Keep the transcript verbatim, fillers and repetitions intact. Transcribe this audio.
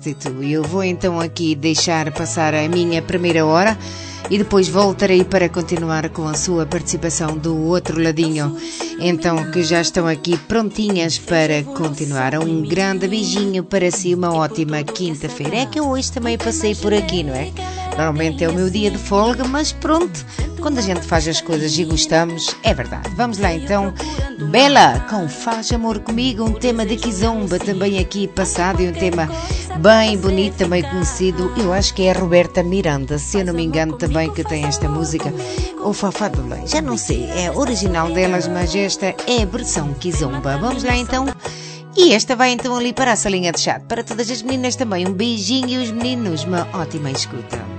Eu vou então aqui deixar passar a minha primeira hora e depois voltarei para continuar com a sua participação do outro ladinho. Então, que já estão aqui prontinhas para continuar. Um grande beijinho para si, uma ótima quinta-feira. É que eu hoje também passei por aqui, não é? Normalmente é o meu dia de folga, mas pronto, quando a gente faz as coisas e gostamos, é verdade. Vamos lá então, Bela, com Faz Amor Comigo, um tema de Kizomba também aqui passado e um tema bem bonito, também conhecido. Eu acho que é a Roberta Miranda, se eu não me engano também, que tem esta música, ou Fafá do Lei, já não sei, é original delas, mas esta é a versão Kizomba. Vamos lá então. E esta vai então ali para a salinha de chat. Para todas as meninas também, um beijinho e os meninos, uma ótima escuta.